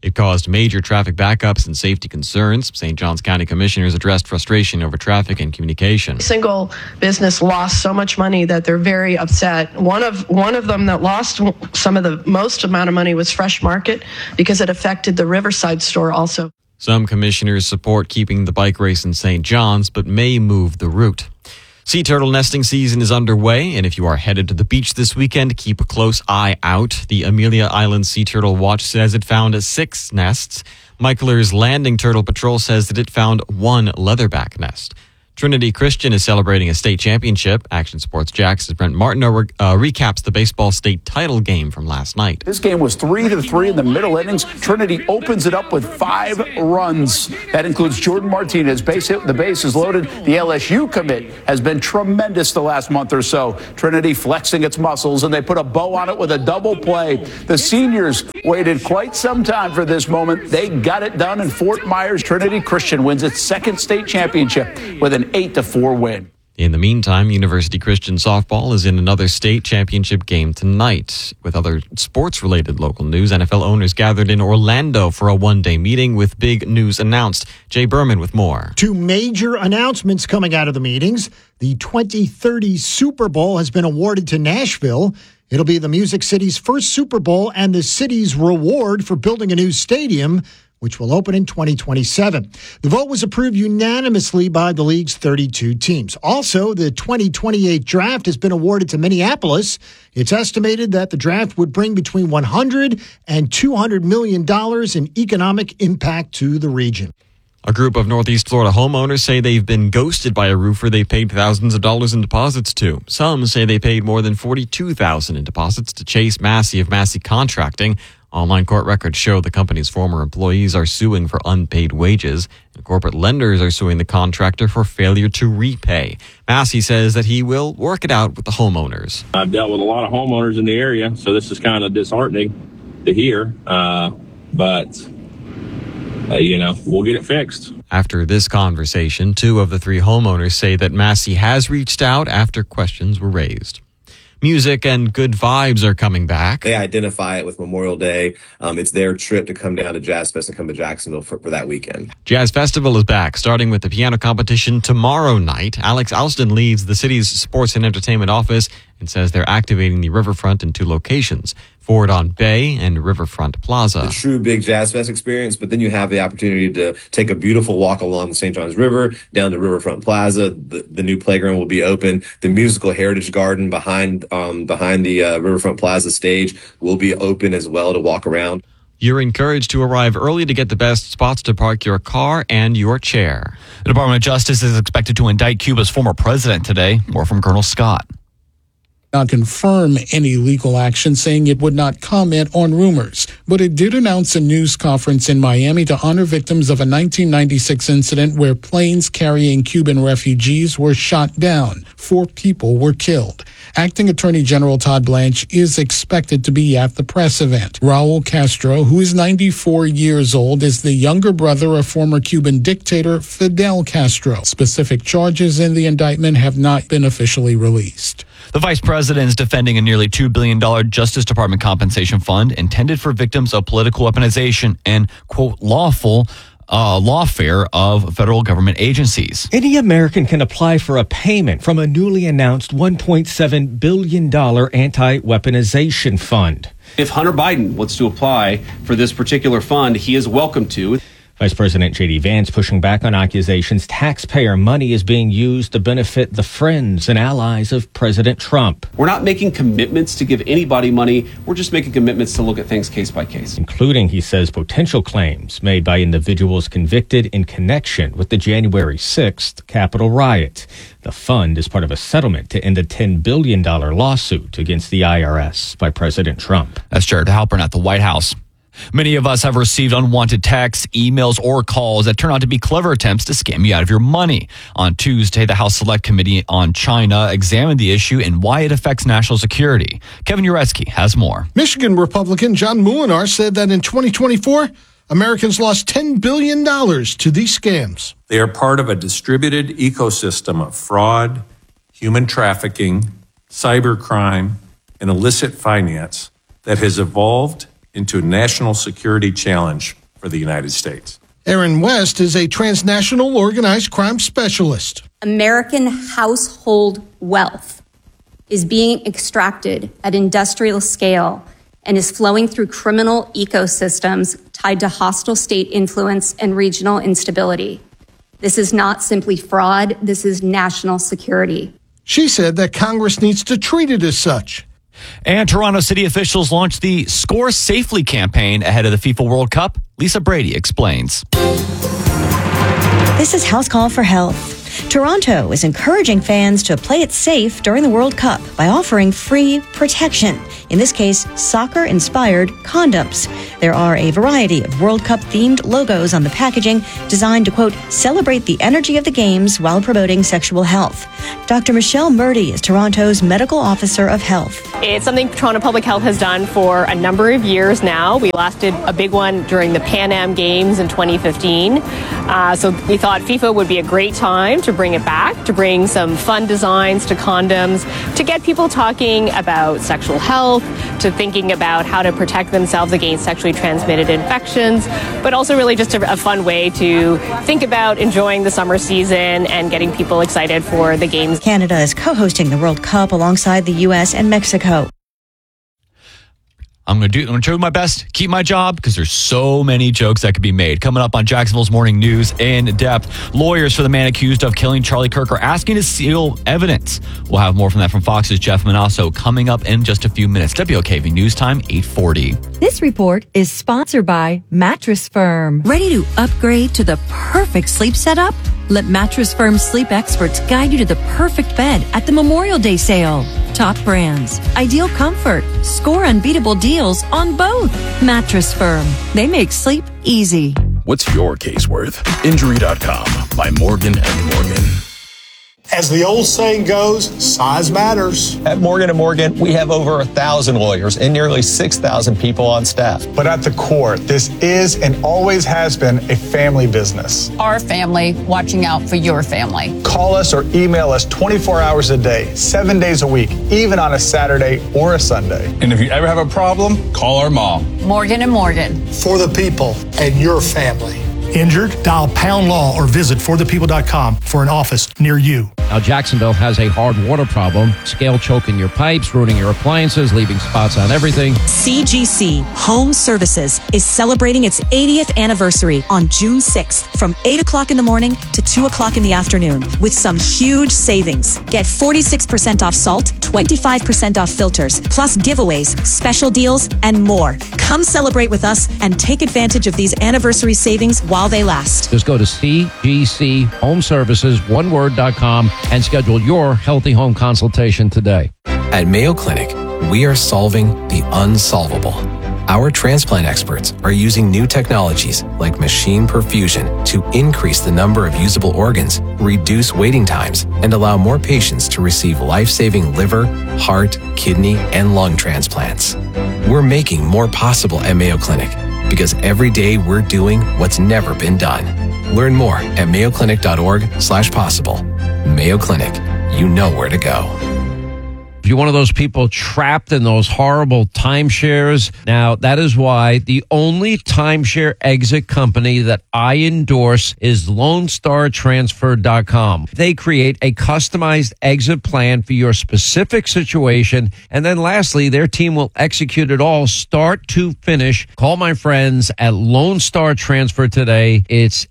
It caused major traffic backups and safety concerns. St. Johns County commissioners addressed frustration over traffic and communication. Single business lost so much money that they're very upset. One of them that lost some of the most amount of money was Fresh Market because it affected the Riverside store also. Some commissioners support keeping the bike race in St. John's, but may move the route. Sea turtle nesting season is underway, and if you are headed to the beach this weekend, keep a close eye out. The Amelia Island Sea Turtle Watch says it found 6 nests. Michaelers Landing Turtle Patrol says that it found 1 leatherback nest. Trinity Christian is celebrating a state championship. Action Sports Jax's Brent Martineau recaps the baseball state title game from last night. This game was 3-3 in the middle innings. Trinity opens it up with 5 runs. That includes Jordan Martinez. Base hit, the base is loaded. The LSU commit has been tremendous the last month or so. Trinity flexing its muscles, and they put a bow on it with a double play. The seniors waited quite some time for this moment. They got it done in Fort Myers. Trinity Christian wins its 2nd state championship with an 8-4 win. In the meantime, University Christian Softball is in another state championship game tonight. With other sports-related local news, NFL owners gathered in Orlando for a one-day meeting with big news announced. Jay Berman with more. 2 major announcements coming out of the meetings. The 2030 Super Bowl has been awarded to Nashville. It'll be the Music City's first Super Bowl and the city's reward for building a new stadium, which will open in 2027. The vote was approved unanimously by the league's 32 teams. Also, the 2028 draft has been awarded to Minneapolis. It's estimated that the draft would bring between $100 and $200 million in economic impact to the region. A group of Northeast Florida homeowners say they've been ghosted by a roofer they paid thousands of dollars in deposits to. Some say they paid more than $42,000 in deposits to Chase Massey of Massey Contracting. Online court records show the company's former employees are suing for unpaid wages, and corporate lenders are suing the contractor for failure to repay. Massey says that he will work it out with the homeowners. I've dealt with a lot of homeowners in the area, so this is kind of disheartening to hear, but we'll get it fixed. After this conversation, 2 of the 3 homeowners say that Massey has reached out after questions were raised. Music and good vibes are coming back. They identify it with Memorial Day. It's their trip to come down to Jazz Fest and come to Jacksonville for that weekend. Jazz Festival is back, starting with the piano competition tomorrow night. Alex Alston leads the city's sports and entertainment office and says they're activating the riverfront in 2 locations, Ford on Bay and Riverfront Plaza. The true big Jazz Fest experience, but then you have the opportunity to take a beautiful walk along the St. Johns River, down to Riverfront Plaza. The new playground will be open. The musical heritage garden behind the Riverfront Plaza stage will be open as well to walk around. You're encouraged to arrive early to get the best spots to park your car and your chair. The Department of Justice is expected to indict Cuba's former president today. More from Colonel Scott. Not confirm any legal action, saying it would not comment on rumors. But it did announce a news conference in Miami to honor victims of a 1996 incident where planes carrying Cuban refugees were shot down. 4 people were killed. Acting Attorney General Todd Blanche is expected to be at the press event. Raul Castro, who is 94 years old, is the younger brother of former Cuban dictator Fidel Castro. Specific charges in the indictment have not been officially released. The vice president is defending a nearly $2 billion Justice Department compensation fund intended for victims of political weaponization and, quote, lawfare of federal government agencies. Any American can apply for a payment from a newly announced $1.7 billion anti-weaponization fund. If Hunter Biden wants to apply for this particular fund, he is welcome to. Vice President J.D. Vance pushing back on accusations taxpayer money is being used to benefit the friends and allies of President Trump. We're not making commitments to give anybody money. We're just making commitments to look at things case by case. Including, he says, potential claims made by individuals convicted in connection with the January 6th Capitol riot. The fund is part of a settlement to end a $10 billion lawsuit against the IRS by President Trump. That's Jared Halpern at the White House. Many of us have received unwanted texts, emails, or calls that turn out to be clever attempts to scam you out of your money. On Tuesday, the House Select Committee on China examined the issue and why it affects national security. Kevin Uretsky has more. Michigan Republican John Moolenaar said that in 2024, Americans lost $10 billion to these scams. They are part of a distributed ecosystem of fraud, human trafficking, cybercrime, and illicit finance that has evolved into a national security challenge for the United States. Aaron West is a transnational organized crime specialist. American household wealth is being extracted at industrial scale and is flowing through criminal ecosystems tied to hostile state influence and regional instability. This is not simply fraud, this is national security. She said that Congress needs to treat it as such. And Toronto city officials launched the Score Safely campaign ahead of the FIFA World Cup. Lisa Brady explains. This is House Call for Health. Toronto is encouraging fans to play it safe during the World Cup by offering free protection. In this case, soccer-inspired condoms. There are a variety of World Cup-themed logos on the packaging designed to, quote, celebrate the energy of the games while promoting sexual health. Dr. Michelle Murdy is Toronto's Medical Officer of Health. It's something Toronto Public Health has done for a number of years now. We last did a big one during the Pan Am Games in 2015. So we thought FIFA would be a great time to bring it back, to bring some fun designs to condoms, to get people talking about sexual health, to thinking about how to protect themselves against sexually transmitted infections, but also really just a fun way to think about enjoying the summer season and getting people excited for the games. Canada is co-hosting the World Cup alongside the U.S. and Mexico. I'm going to do my best, keep my job, because there's so many jokes that could be made. Coming up on Jacksonville's Morning News in depth, lawyers for the man accused of killing Charlie Kirk are asking to seal evidence. We'll have more from that from Fox's Jeff Manasso coming up in just a few minutes. WOKV News Time, 8:40. This report is sponsored by Mattress Firm. Ready to upgrade to the perfect sleep setup? Let Mattress Firm sleep experts guide you to the perfect bed at the Memorial Day sale. Top brands, ideal comfort, score unbeatable deals on both. Mattress Firm. They make sleep easy. What's your case worth? Injury.com by Morgan & Morgan. As the old saying goes, size matters. At Morgan & Morgan, we have over 1,000 lawyers and nearly 6,000 people on staff. But at the core, this is and always has been a family business. Our family watching out for your family. Call us or email us 24 hours a day, 7 days a week, even on a Saturday or a Sunday. And if you ever have a problem, call our mom. Morgan & Morgan. For the people and your family. Injured? Dial Pound Law or visit forthepeople.com for an office near you. Now, Jacksonville has a hard water problem. Scale choking your pipes, ruining your appliances, leaving spots on everything. CGC Home Services is celebrating its 80th anniversary on June 6th from 8 o'clock in the morning to 2 o'clock in the afternoon with some huge savings. Get 46% off salt, 25% off filters, plus giveaways, special deals, and more. Come celebrate with us and take advantage of these anniversary savings while they last. Just go to cgchomeservices.com and schedule your healthy home consultation today. At Mayo Clinic, we are solving the unsolvable. Our transplant experts are using new technologies like machine perfusion to increase the number of usable organs, reduce waiting times, and allow more patients to receive life-saving liver, heart, kidney, and lung transplants. We're making more possible at Mayo Clinic because every day we're doing what's never been done. Learn more at mayoclinic.org/possible. Mayo Clinic, you know where to go. If you're one of those people trapped in those horrible timeshares, now that is why the only timeshare exit company that I endorse is LoneStarTransfer.com. They create a customized exit plan for your specific situation. And then lastly, their team will execute it all start to finish. Call my friends at Lone Star Transfer today. It's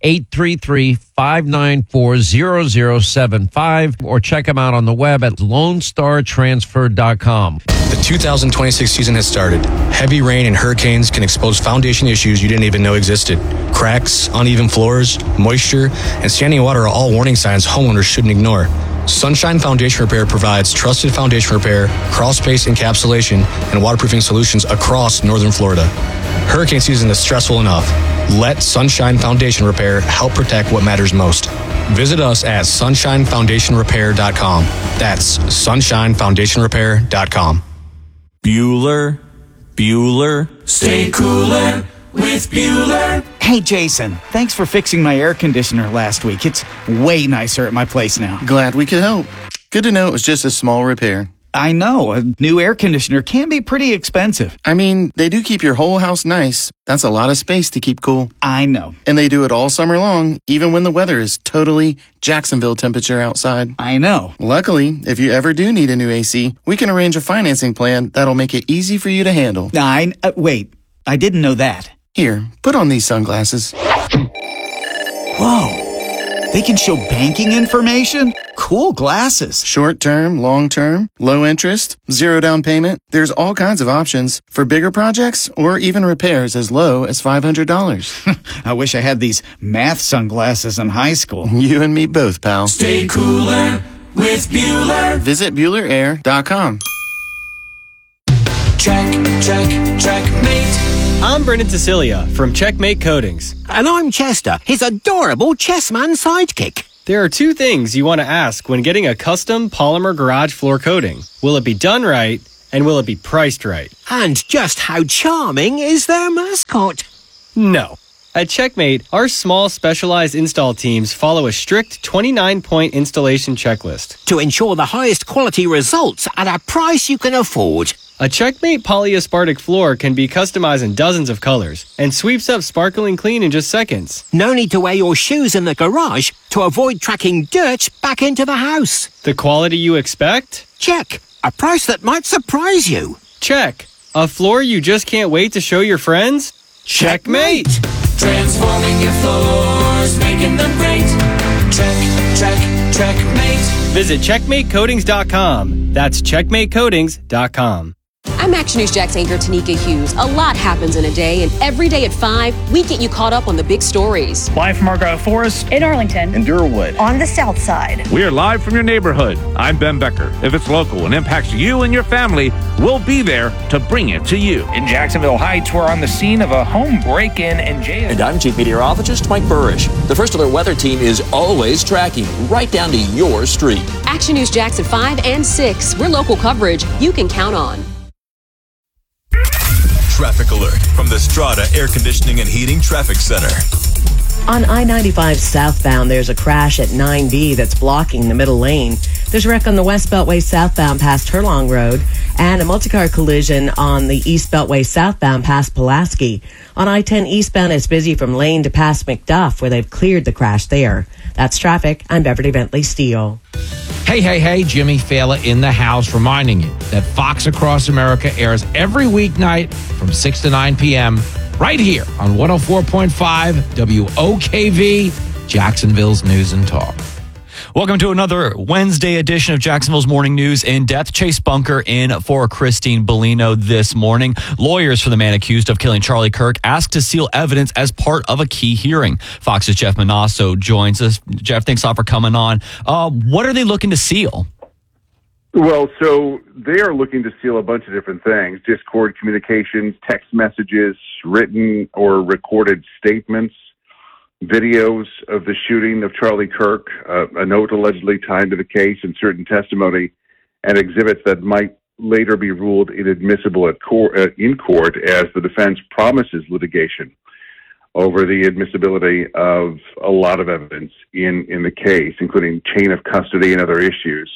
833-594-0075 or check them out on the web at LoneStarTransfer.com. The 2026 season has started. Heavy rain and hurricanes can expose foundation issues you didn't even know existed. Cracks, uneven floors, moisture, and standing water are all warning signs homeowners shouldn't ignore. Sunshine Foundation Repair provides trusted foundation repair, crawl space encapsulation, and waterproofing solutions across northern Florida. Hurricane season is stressful enough. Let Sunshine Foundation Repair help protect what matters most. Visit us at sunshinefoundationrepair.com. That's sunshinefoundationrepair.com. Bueller, stay cooler with Bueller. Hey, Jason, thanks for fixing my air conditioner last week. It's way nicer at my place now. Glad we could help. Good to know it was just a small repair. I know. A new air conditioner can be pretty expensive. I mean, they do keep your whole house nice. That's a lot of space to keep cool. I know. And they do it all summer long, even when the weather is totally Jacksonville temperature outside. I know. Luckily, if you ever do need a new AC, we can arrange a financing plan that'll make it easy for you to handle. Wait, I didn't know that. Here, put on these sunglasses. Whoa. They can show banking information? Cool glasses. Short term, long term, low interest, zero down payment. There's all kinds of options for bigger projects or even repairs as low as $500. I wish I had these math sunglasses in high school. You and me both, pal. Stay cooler with Bueller. Visit BuellerAir.com. Checkmate. I'm Brendan Cecilia from Checkmate Coatings. And I'm Chester, his adorable chessman sidekick. There are two things you want to ask when getting a custom polymer garage floor coating. Will it be done right, and will it be priced right? And just how charming is their mascot? No. At Checkmate, our small specialized install teams follow a strict 29-point installation checklist to ensure the highest quality results at a price you can afford. A Checkmate polyaspartic floor can be customized in dozens of colors and sweeps up sparkling clean in just seconds. No need to wear your shoes in the garage to avoid tracking dirt back into the house. The quality you expect? Check. A price that might surprise you. Check. A floor you just can't wait to show your friends? Checkmate! Transforming your floors, making them great. Checkmate. Visit CheckmateCoatings.com. That's CheckmateCoatings.com. I'm Action News Jack's anchor, Tanika Hughes. A lot happens in a day, and every day at 5, we get you caught up on the big stories. Live from Argyle Forest, in Arlington, in Durwood, on the South Side. We are live from your neighborhood. I'm Ben Becker. If it's local and impacts you and your family, we'll be there to bring it to you. In Jacksonville Heights, we're on the scene of a home break-in and jail. And I'm Chief Meteorologist Mike Burrish. The First Alert Weather Team is always tracking right down to your street. Action News Jacks at 5 and 6. We're local coverage you can count on. Traffic alert from the Strata Air Conditioning and Heating Traffic Center. On I-95 southbound, there's a crash at 9B that's blocking the middle lane. There's a wreck on the West Beltway southbound past Turlong Road and a multi-car collision on the East Beltway southbound past Pulaski. On I-10 eastbound, it's busy from Lane to past McDuff, where they've cleared the crash there. That's traffic. I'm Beverly Bentley Steele. Hey, Jimmy Fallon in the house reminding you that Fox Across America airs every weeknight from 6 to 9 p.m. right here on 104.5 WOKV, Jacksonville's News and Talk. Welcome to another Wednesday edition of Jacksonville's Morning News in Depth. Chase Bunker in for Christine Bellino this morning. Lawyers for the man accused of killing Charlie Kirk asked to seal evidence as part of a key hearing. Fox's Jeff Manasso joins us. Jeff, thanks a lot for coming on. What are they looking to seal? Well, so they are looking to seal a bunch of different things. Discord communications, text messages, written or recorded statements, videos of the shooting of Charlie Kirk, a note allegedly tied to the case, and certain testimony and exhibits that might later be ruled inadmissible in court as the defense promises litigation over the admissibility of a lot of evidence in the case, including chain of custody and other issues.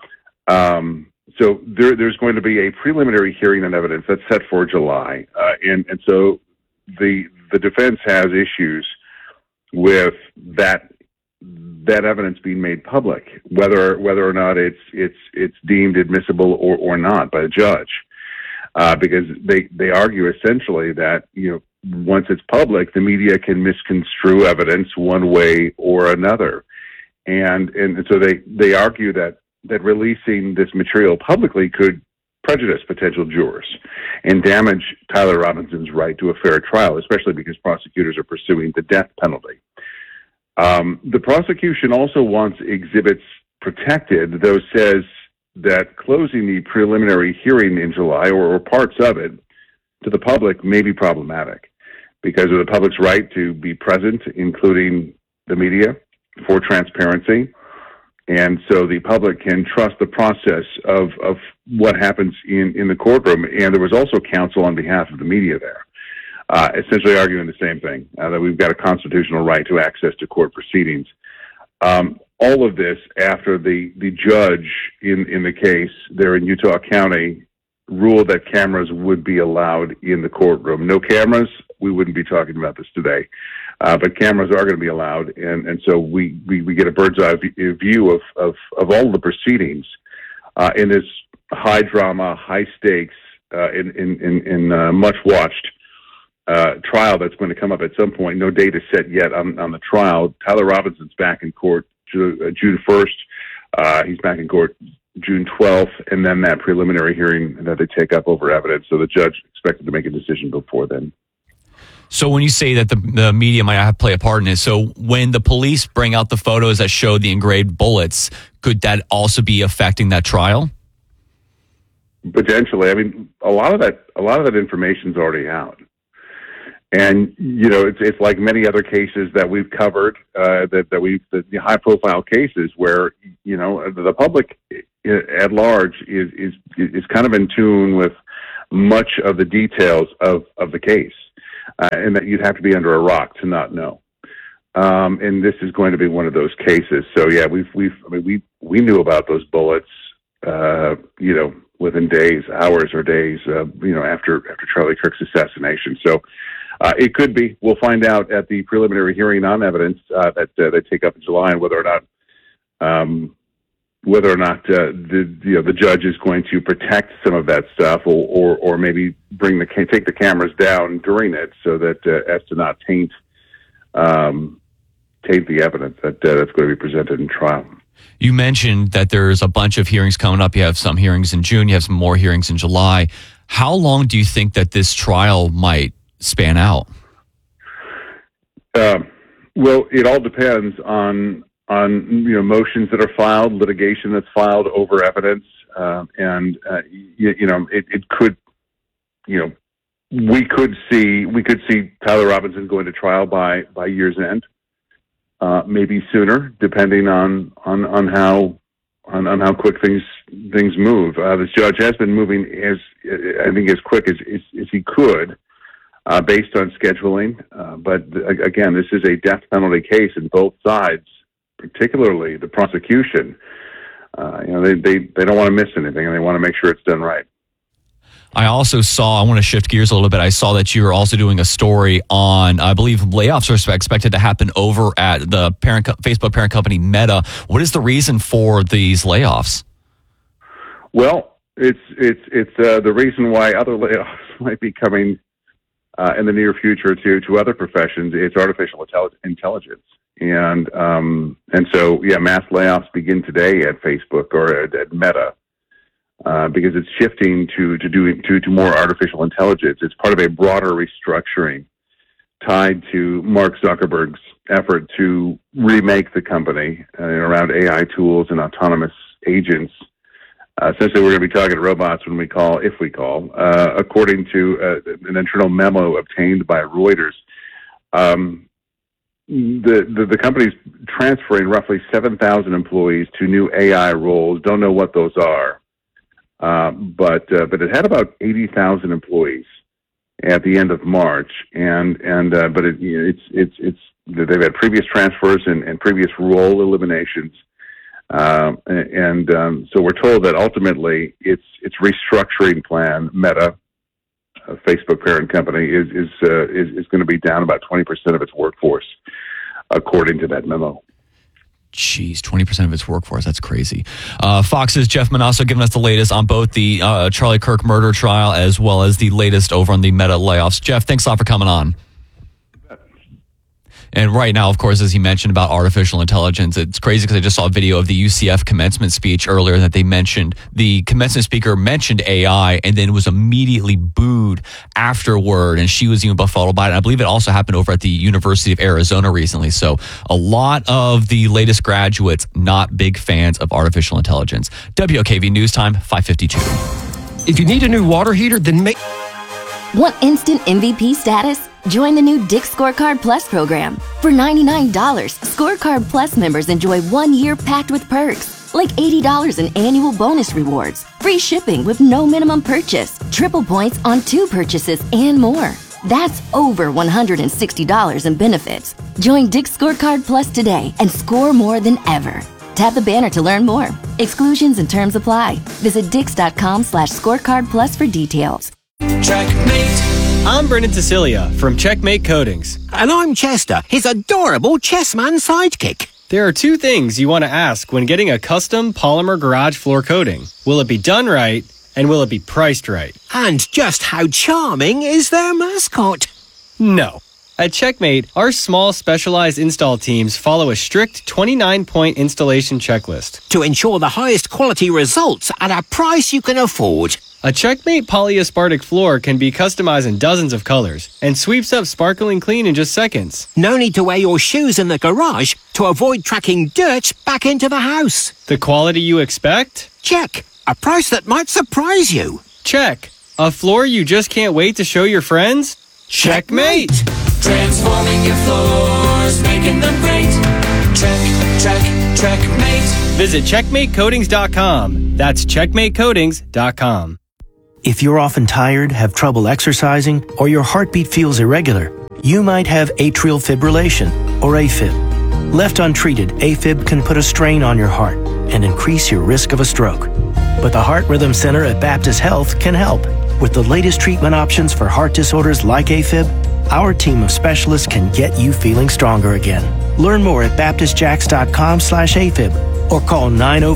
So there's going to be a preliminary hearing on evidence that's set for July, and so the defense has issues with that evidence being made public, whether or not it's deemed admissible or not by the judge, because they argue essentially that once it's public, the media can misconstrue evidence one way or another, and so they argue that releasing this material publicly could prejudice potential jurors and damage Tyler Robinson's right to a fair trial, especially because prosecutors are pursuing the death penalty. The prosecution also wants exhibits protected, though says that closing the preliminary hearing in July or parts of it to the public may be problematic because of the public's right to be present, including the media, for transparency. And so the public can trust the process of what happens in the courtroom. And there was also counsel on behalf of the media there, essentially arguing the same thing, that we've got a constitutional right to access to court proceedings. all of this after the judge in the case there in Utah County ruled that cameras would be allowed in the courtroom. No cameras, we wouldn't be talking about this today. But cameras are going to be allowed, and so we get a bird's eye view of all the proceedings in this high drama, high stakes, in much watched trial that's going to come up at some point. No date is set yet on the trial. Tyler Robinson's back in court June 1st. He's back in court June 12th, and then that preliminary hearing that they take up over evidence. So the judge expected to make a decision before then. So when you say that the media might have to play a part in it, so when the police bring out the photos that show the engraved bullets, could that also be affecting that trial? Potentially. I mean, a lot of that information's already out. And, it's like many other cases that we've covered, the high profile cases where, the public at large is kind of in tune with much of the details of the case. And that you'd have to be under a rock to not know. And this is going to be one of those cases. So yeah, we knew about those bullets, within days, hours or days, after Charlie Kirk's assassination. So it could be. We'll find out at the preliminary hearing on evidence that they take up in July, and whether or not the judge is going to protect some of that stuff, or maybe take the cameras down during it, so that as to not taint the evidence that's going to be presented in trial. You mentioned that there's a bunch of hearings coming up. You have some hearings in June. You have some more hearings in July. How long do you think that this trial might span out? Well, it all depends on motions that are filed, litigation that's filed over evidence, it could, we could see Tyler Robinson going to trial by year's end, maybe sooner, depending on how quick things move. This judge has been moving as quick as he could, based on scheduling. But again, this is a death penalty case, and both sides, particularly the prosecution, they don't want to miss anything, and they want to make sure it's done right. I also saw, I want to shift gears a little bit. I saw that you were also doing a story on, I believe, layoffs are expected to happen over at the Facebook parent company Meta. What is the reason for these layoffs? Well, it's the reason why other layoffs might be coming in the near future to other professions. It's artificial intelligence. And so, yeah, mass layoffs begin today at Facebook or at Meta, because it's shifting to more artificial intelligence. It's part of a broader restructuring tied to Mark Zuckerberg's effort to remake the company around AI tools and autonomous agents. Essentially, we're going to be talking robots if we call, according to an internal memo obtained by Reuters. The company's transferring roughly 7,000 employees to new AI roles. Don't know what those are, but it had about 80,000 employees at the end of March, but they've had previous transfers and previous role eliminations, so we're told that ultimately its restructuring plan, Meta, a Facebook parent company, is going to be down about 20% of its workforce, according to that memo. Jeez, 20% of its workforce. That's crazy. Fox's Jeff Manasso giving us the latest on both the Charlie Kirk murder trial as well as the latest over on the Meta layoffs. Jeff, thanks a lot for coming on. And right now, of course, as he mentioned about artificial intelligence, it's crazy because I just saw a video of the UCF commencement speech earlier that they mentioned. The commencement speaker mentioned AI and then was immediately booed afterward, and she was even befuddled by it. And I believe it also happened over at the University of Arizona recently. So a lot of the latest graduates not big fans of artificial intelligence. WOKV News Time, 5:52. If you need a new water heater, then make... Want instant MVP status? Join the new Dick's Scorecard Plus program. For $99, Scorecard Plus members enjoy 1 year packed with perks, like $80 in annual bonus rewards, free shipping with no minimum purchase, triple points on 2 purchases, and more. That's over $160 in benefits. Join Dick's Scorecard Plus today and score more than ever. Tap the banner to learn more. Exclusions and terms apply. Visit dix.com/scorecard plus for details. Checkmate. I'm Brendan Cecilia from Checkmate Coatings. And I'm Chester, his adorable chessman sidekick. There are two things you want to ask when getting a custom polymer garage floor coating. Will it be done right? And will it be priced right? And just how charming is their mascot? No. At Checkmate, our small specialized install teams follow a strict 29-point installation checklist to ensure the highest quality results at a price you can afford. A Checkmate polyaspartic floor can be customized in dozens of colors and sweeps up sparkling clean in just seconds. No need to wear your shoes in the garage to avoid tracking dirt back into the house. The quality you expect? Check. A price that might surprise you. Check. A floor you just can't wait to show your friends? Checkmate! Transforming your floors, making them great. Checkmate. Visit CheckmateCoatings.com. That's CheckmateCoatings.com. If you're often tired, have trouble exercising, or your heartbeat feels irregular, you might have atrial fibrillation, or AFib. Left untreated, AFib can put a strain on your heart and increase your risk of a stroke. But the Heart Rhythm Center at Baptist Health can help. With the latest treatment options for heart disorders like AFib, our team of specialists can get you feeling stronger again. Learn more at baptistjacks.com/AFib or call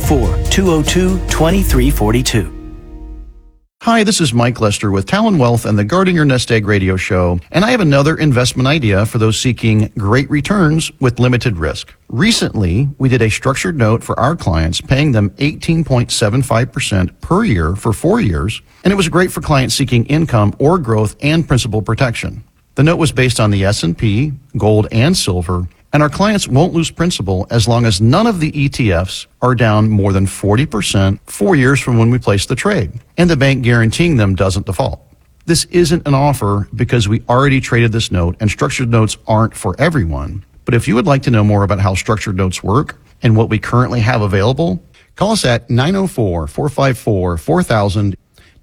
904-202-2342. Hi, this is Mike Lester with Talon Wealth and the Guarding Your Nest Egg radio show, and I have another investment idea for those seeking great returns with limited risk. Recently, we did a structured note for our clients, paying them 18.75% per year for 4 years, and it was great for clients seeking income or growth and principal protection. The note was based on the S&P, gold, and silver, and our clients won't lose principal as long as none of the ETFs are down more than 40% 4 years from when we placed the trade, and the bank guaranteeing them doesn't default. This isn't an offer because we already traded this note, and structured notes aren't for everyone. But if you would like to know more about how structured notes work and what we currently have available, call us at 904-454-4000,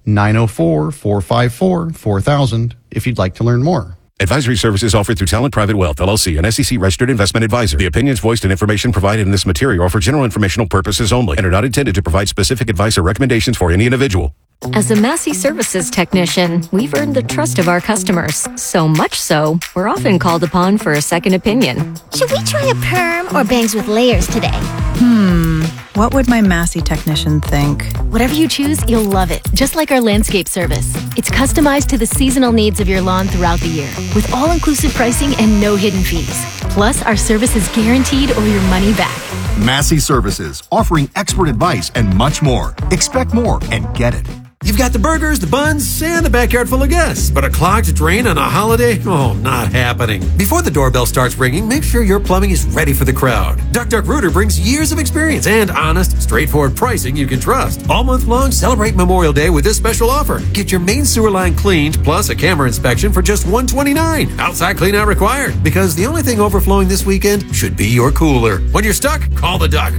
904-454-4000 if you'd like to learn more. Advisory services offered through Talent Private Wealth, LLC, an SEC-registered investment advisor. The opinions voiced and information provided in this material are for general informational purposes only and are not intended to provide specific advice or recommendations for any individual. As a Massey Services technician, we've earned the trust of our customers. So much so, we're often called upon for a second opinion. Should we try a perm or bangs with layers today? What would my Massey technician think? Whatever you choose, you'll love it. Just like our landscape service. It's customized to the seasonal needs of your lawn throughout the year, with all-inclusive pricing and no hidden fees. Plus, our service is guaranteed or your money back. Massey Services, offering expert advice and much more. Expect more and get it. You've got the burgers, the buns, and the backyard full of guests. But a clogged drain on a holiday? Oh, not happening. Before the doorbell starts ringing, make sure your plumbing is ready for the crowd. Duck Duck Rooter brings years of experience and honest, straightforward pricing you can trust. All month long, celebrate Memorial Day with this special offer. Get your main sewer line cleaned, plus a camera inspection for just $129. Outside clean out required, because the only thing overflowing this weekend should be your cooler. When you're stuck, call the Duck,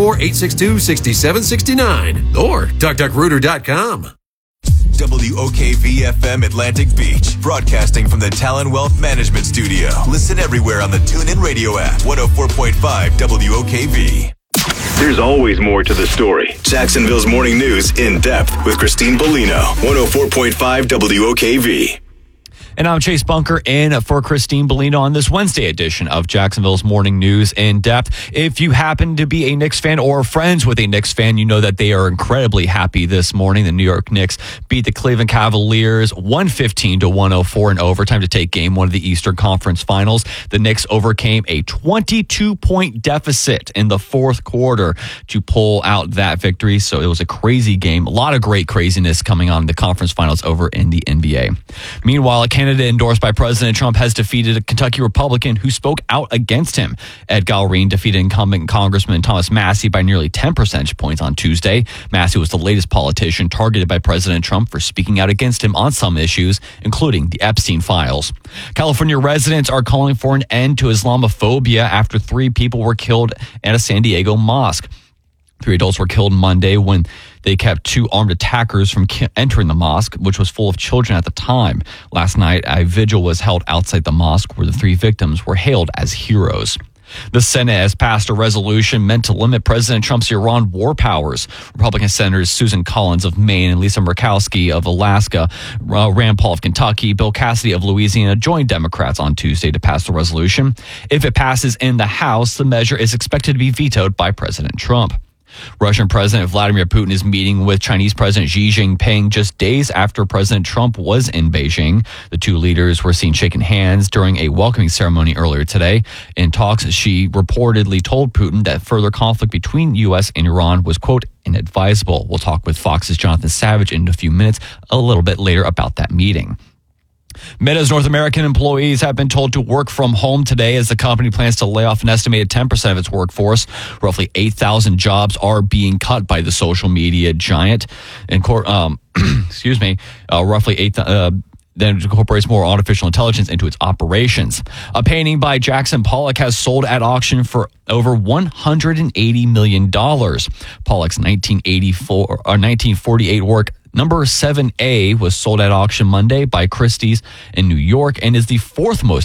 904-862-6769 or duckduckrooter.com. WOKV-FM Atlantic Beach, broadcasting from the Talon Wealth Management Studio. Listen everywhere on the TuneIn Radio app, 104.5 WOKV. There's always more to the story. Jacksonville's Morning News in depth with Christine Bellino, 104.5 WOKV. And I'm Chase Bunker in for Christine Bellino on this Wednesday edition of Jacksonville's Morning News in Depth. If you happen to be a Knicks fan or friends with a Knicks fan, you know that they are incredibly happy this morning. The New York Knicks beat the Cleveland Cavaliers 115-104 in overtime to take game one of the Eastern Conference Finals. The Knicks overcame a 22-point deficit in the fourth quarter to pull out that victory. So it was a crazy game. A lot of great craziness coming on in the conference finals over in the NBA. Meanwhile, a candidate endorsed by President Trump has defeated a Kentucky Republican who spoke out against him. Ed Galrine defeated incumbent Congressman Thomas Massey by nearly 10 percentage points on Tuesday. Massey was the latest politician targeted by President Trump for speaking out against him on some issues, including the Epstein files. California residents are calling for an end to Islamophobia after 3 people were killed at a San Diego mosque. 3 adults were killed Monday when They kept 2 armed attackers from entering the mosque, which was full of children at the time. Last night, a vigil was held outside the mosque where the 3 victims were hailed as heroes. The Senate has passed a resolution meant to limit President Trump's Iran war powers. Republican Senators Susan Collins of Maine and Lisa Murkowski of Alaska, Rand Paul of Kentucky, Bill Cassidy of Louisiana joined Democrats on Tuesday to pass the resolution. If it passes in the House, the measure is expected to be vetoed by President Trump. Russian President Vladimir Putin is meeting with Chinese President Xi Jinping just days after President Trump was in Beijing. The 2 leaders were seen shaking hands during a welcoming ceremony earlier today. In talks, Xi reportedly told Putin that further conflict between U.S. and Iran was, quote, inadvisable. We'll talk with Fox's Jonathan Savage in a few minutes, a little bit later, about that meeting. Meta's North American employees have been told to work from home today as the company plans to lay off an estimated 10% of its workforce. Roughly 8,000 jobs are being cut by the social media giant. And roughly 8,000. Then incorporates more artificial intelligence into its operations. A painting by Jackson Pollock has sold at auction for over $180 million. Pollock's 1948 work Number 7A was sold at auction Monday by Christie's in New York and is the 4th most